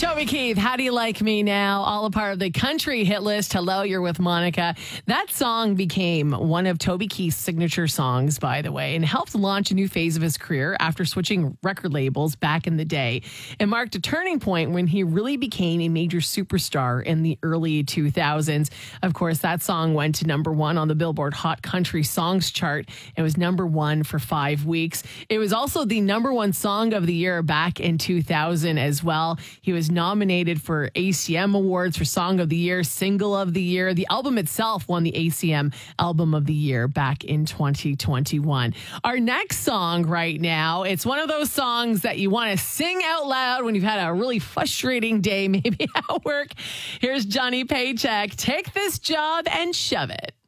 Toby Keith, How Do You Like Me Now? All a part of the country hit list. Hello, you're with Monica. That song became one of Toby Keith's signature songs, by the way, and helped launch a new phase of his career after switching record labels back in the day. It marked a turning point when he really became a major superstar in the early 2000s. Of course, that song went to number one on the Billboard Hot Country Songs chart. It was number one for 5 weeks. It was also the number one song of the year back in 2000 as well. He was nominated for ACM Awards for Song of the Year, Single of the Year. The album itself won the ACM Album of the Year back in 2021. Our next song right now, it's one of those songs that you want to sing out loud when you've had a really frustrating day, maybe at work. Here's Johnny Paycheck. Take this job and shove it.